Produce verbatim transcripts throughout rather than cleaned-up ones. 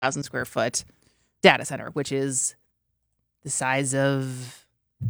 thousand square foot data center, which is the size of,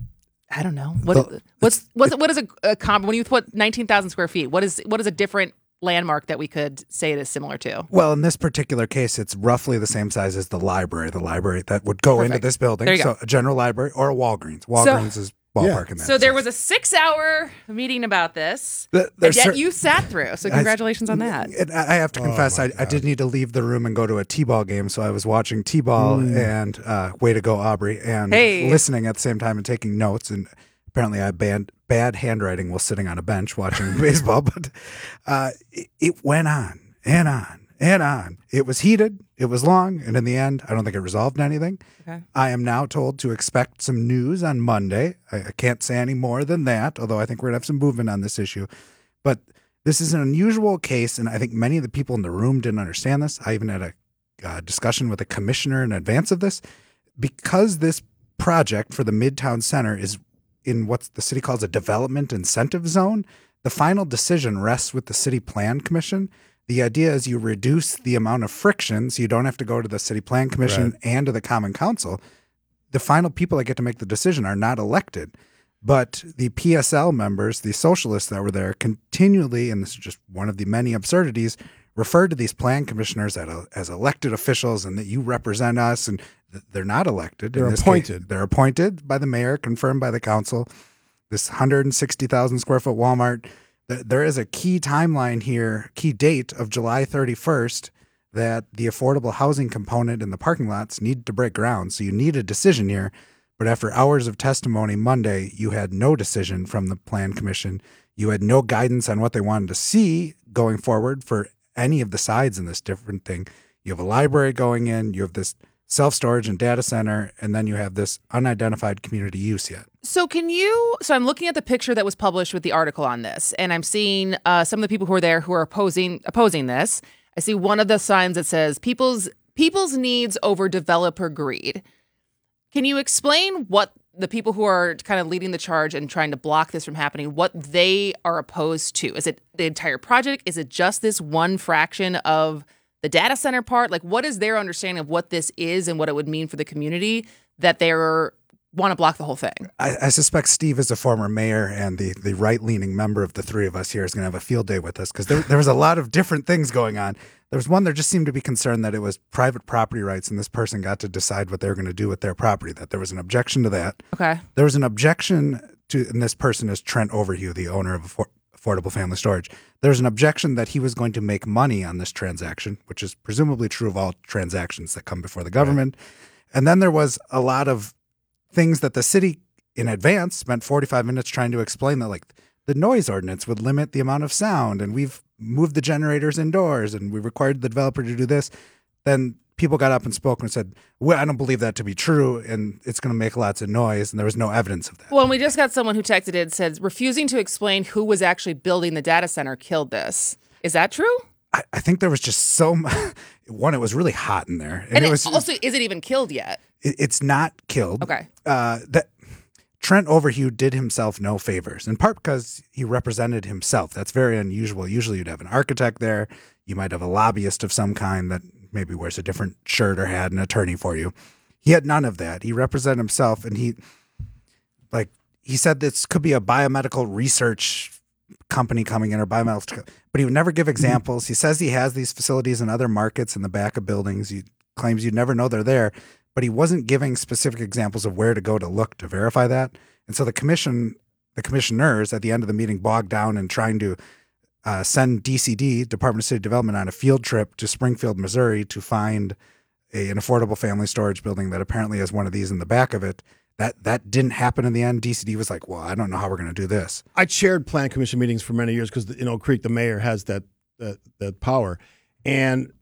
I don't know. What The- what's what's what is a, a comp when you put nineteen thousand square feet? What is what is a different landmark that we could say it is similar to? Well, in this particular case, it's roughly the same size as the library, the library that would go Perfect. into this building. There you So go. a general library or a Walgreens. Walgreens is ballpark in that. So there size. was a six-hour meeting about this, The- and there's yet cer- you sat through. So I- congratulations on that. And I I have to Oh, confess, my I, I did need to leave the room and go to a T-ball game. So I was watching T-ball and uh, way to go, Aubrey, and Hey. listening at the same time and taking notes. And apparently I had bad, bad handwriting while sitting on a bench watching baseball. But uh, it, it went on and on and on. It was heated. It was long. And in the end, I don't think it resolved anything. Okay. I am now told to expect some news on Monday. I, I can't say any more than that, although I think we're going to have some movement on this issue. But this is an unusual case, and I think many of the people in the room didn't understand this. I even had a uh, discussion with a commissioner in advance of this. Because this project for the Midtown Center is in what the city calls a development incentive zone, the final decision rests with the City Plan Commission. The idea is you reduce the amount of friction so you don't have to go to the City Plan Commission Right. and to the Common Council. The final people that get to make the decision are not elected. But the P S L members, the socialists that were there, continually, and this is just one of the many absurdities, referred to these plan commissioners as, as elected officials and that you represent us, and th- they're not elected. In They're this case, appointed. they're appointed by the mayor, confirmed by the council. This one hundred sixty thousand square foot Walmart, th- there is a key timeline here, key date of July thirty-first, that the affordable housing component in the parking lots need to break ground. So you need a decision here. But after hours of testimony Monday, you had no decision from the Plan Commission. You had no guidance on what they wanted to see going forward for any of the sides in this different thing. You have a library going in, you have this self-storage and data center, and then you have this unidentified community use yet. So can you? So I'm looking at the picture that was published with the article on this, and I'm seeing uh, some of the people who are there who are opposing opposing this. I see one of the signs that says "People's People's needs over developer greed." Can you explain what the people who are kind of leading the charge and trying to block this from happening, what they are opposed to? Is it the entire project? Is it just this one fraction of the data center part? Like, what is their understanding of what this is and what it would mean for the community that they're want to block the whole thing? I, I suspect Steve is a former mayor, and the, the right-leaning member of the three of us here is going to have a field day with us because there, there was a lot of different things going on. There was one that just seemed to be concerned that it was private property rights, and this person got to decide what they were going to do with their property, that there was an objection to that. Okay. There was an objection to, and this person is Trent Overhue, the owner of Affor- Affordable Family Storage. There was an objection that he was going to make money on this transaction, which is presumably true of all transactions that come before the government. Right. And then there was a lot of things that the city in advance spent forty-five minutes trying to explain, that like the noise ordinance would limit the amount of sound, and we've moved the generators indoors, and we required the developer to do this. Then people got up and spoke and said, well, I don't believe that to be true, and it's going to make lots of noise, and there was no evidence of that. Well, and we just got someone who texted in and said, refusing to explain who was actually building the data center killed this. Is that true? I, I think there was just so much. One, it was really hot in there. And, And, it it was also, is it even killed yet? it, it's not killed. Okay. Uh, that Trent Overhue did himself no favors, in part because he represented himself. That's very unusual. Usually you'd have an architect there. You might have a lobbyist of some kind that maybe wears a different shirt or had an attorney for you. He had none of that. He represented himself, and he, like, he said this could be a biomedical research company coming in or biomedical, but he would never give examples. He says he has these facilities in other markets in the back of buildings. He claims you'd never know they're there, but he wasn't giving specific examples of where to go to look to verify that. And so the commission, the commissioners at the end of the meeting bogged down in trying to uh, send D C D, Department of City Development, on a field trip to Springfield, Missouri to find a, an affordable family storage building that apparently has one of these in the back of it. That that didn't happen in the end. D C D was like, well, I don't know how we're going to do this. I chaired plan commission meetings for many years because in Oak Creek, the mayor has that, that that power. And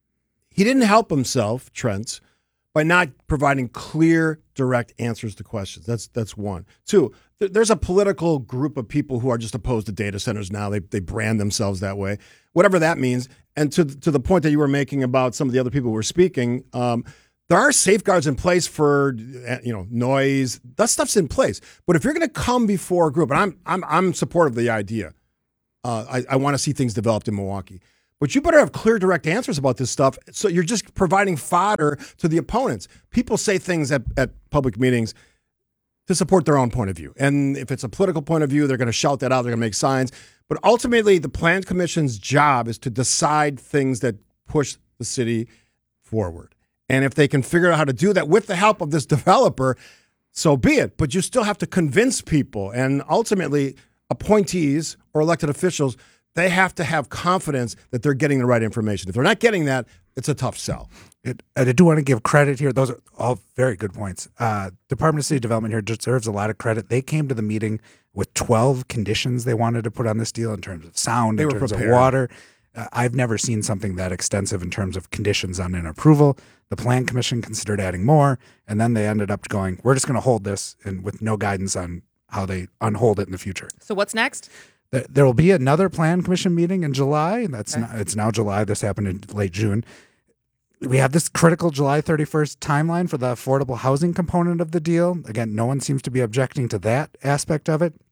he didn't help himself, Trent, by not providing clear, direct answers to questions. That's that's one. Two, th- there's a political group of people who are just opposed to data centers now. They they brand themselves that way, whatever that means. And to to the point that you were making about some of the other people who were speaking, um, there are safeguards in place for, you know, noise. That stuff's in place. But if you're going to come before a group, and I'm I'm I'm supportive of the idea. Uh, I, I want to see things developed in Milwaukee. But you better have clear, direct answers about this stuff. So you're just providing fodder to the opponents. People say things at, at public meetings to support their own point of view. And if it's a political point of view, they're going to shout that out. They're going to make signs. But ultimately, the Plan Commission's job is to decide things that push the city forward. And if they can figure out how to do that with the help of this developer, so be it. But you still have to convince people. And ultimately, appointees or elected officials, they have to have confidence that they're getting the right information. If they're not getting that, it's a tough sell. It, I do want to give credit here. Those are all very good points. Uh, Department of City Development here deserves a lot of credit. They came to the meeting with twelve conditions they wanted to put on this deal in terms of sound, They in were terms prepared. of water. Uh, I've never seen something that extensive in terms of conditions on an approval. The Plan Commission considered adding more, and then they ended up going, we're just going to hold this, and with no guidance on how they unhold it in the future. So what's next? There, there will be another Plan Commission meeting in July. That's Okay. not, it's now July. This happened in late June. We have this critical July thirty-first timeline for the affordable housing component of the deal. Again, no one seems to be objecting to that aspect of it.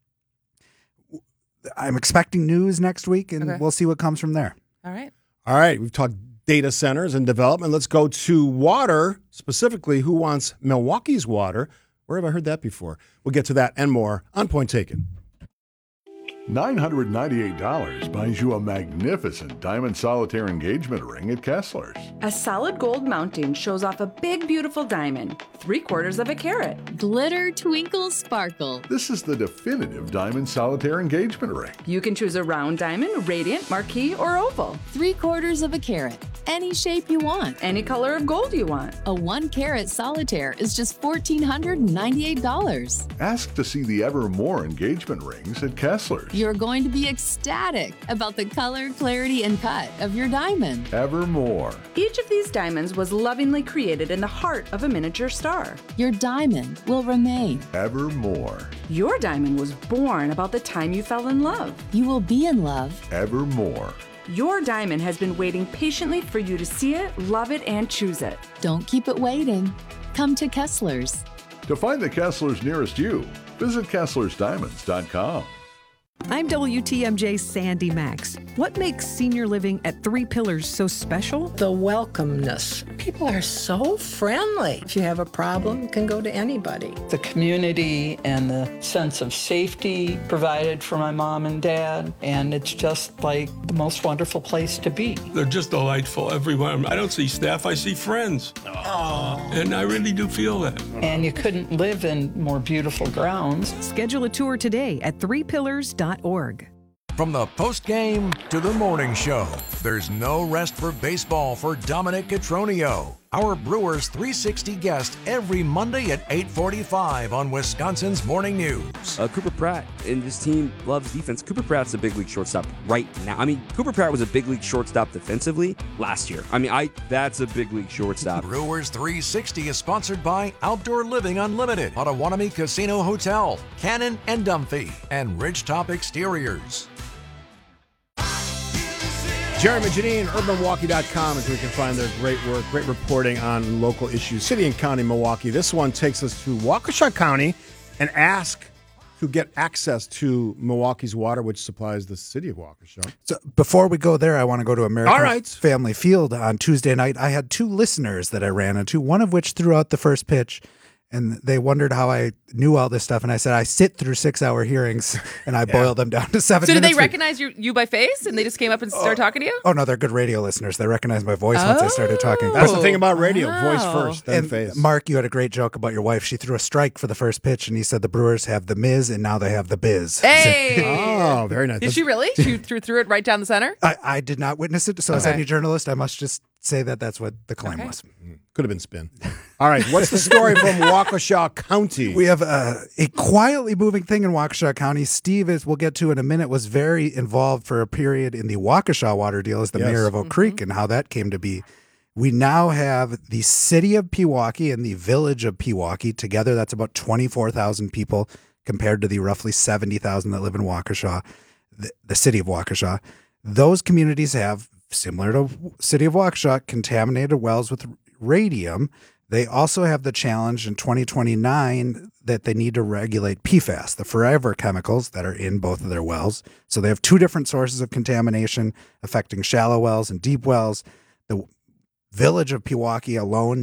I'm expecting news next week, and Okay. we'll see what comes from there. All right. All right, we've talked data centers and development. Let's go to water, specifically who wants Milwaukee's water. Where have I heard that before? We'll get to that and more on Point Taken. nine hundred ninety-eight dollars buys you a magnificent diamond solitaire engagement ring at Kessler's. A solid gold mounting shows off a big, beautiful diamond, three quarters of a carat. Glitter, twinkle, sparkle. This is the definitive diamond solitaire engagement ring. You can choose a round diamond, radiant, marquise, or oval. Three quarters of a carat. Any shape you want. Any color of gold you want. A one carat solitaire is just one thousand four hundred ninety-eight dollars. Ask to see the Evermore engagement rings at Kessler's. You're going to be ecstatic about the color, clarity, and cut of your diamond. Evermore. Each of these diamonds was lovingly created in the heart of a miniature star. Your diamond will remain. Evermore. Your diamond was born about the time you fell in love. You will be in love. Evermore. Your diamond has been waiting patiently for you to see it, love it, and choose it. Don't keep it waiting. Come to Kessler's. To find the Kessler's nearest you, visit Kesslers Diamonds dot com. I'm W T M J's Sandy Max. What makes senior living at Three Pillars so special? The welcomeness. People are so friendly. If you have a problem, you can go to anybody. The community and the sense of safety provided for my mom and dad, and it's just like the most wonderful place to be. They're just delightful everywhere. I don't see staff, I see friends. Aww. And I really do feel that. And you couldn't live in more beautiful grounds. Schedule a tour today at three pillars dot org. From the post-game to the morning show, there's no rest for baseball for Dominic Cotroneo, our Brewers three sixty guest every Monday at eight forty-five on Wisconsin's Morning News. Uh, Cooper Pratt and his team loves defense. Cooper Pratt's a big league shortstop right now. I mean, Cooper Pratt was a big league shortstop defensively last year. I mean, I that's a big league shortstop. Brewers three sixty is sponsored by Outdoor Living Unlimited, Potawatomi Casino Hotel, Cannon and Dumphy, and Ridgetop Exteriors. Jeremy Janine, urban milwaukee dot com is where you can find their great work, great reporting on local issues, city and county Milwaukee. This one takes us to Waukesha County and ask to get access to Milwaukee's water, which supplies the city of Waukesha. So before we go there, I want to go to American All right. Family Field on Tuesday night. I had two listeners that I ran into, one of which threw out the first pitch, and they wondered how I knew all this stuff. And I said, I sit through six-hour hearings, and I boiled them down to seven So did minutes. they recognize you, you by face, and they just came up and started talking to you? Oh, no, they're good radio listeners. They recognized my voice once I started talking. That's the thing about radio, Wow. voice first, then And face. Mark, you had a great joke about your wife. She threw a strike for the first pitch, and he said the Brewers have the Miz, and now they have the Biz. Hey! Oh, very nice. Did she really? She threw, threw it right down the center? I, I did not witness it, so as Okay. any journalist, I must just say that that's what the claim Okay. was. Could have been spin. All right, what's the story from Waukesha County? We have uh, a quietly moving thing in Waukesha County. Steve, as we'll get to in a minute, was very involved for a period in the Waukesha water deal as the Yes. mayor of Oak Creek and how that came to be. We now have the city of Pewaukee and the village of Pewaukee together. That's about twenty-four thousand people compared to the roughly seventy thousand that live in Waukesha, the, the city of Waukesha. Those communities have, similar to city of Waukesha, contaminated wells with radium They also have the challenge in twenty twenty-nine that they need to regulate P FAS, the forever chemicals that are in both of their wells. So they have two different sources of contamination affecting shallow wells and deep wells. The village of Pewaukee alone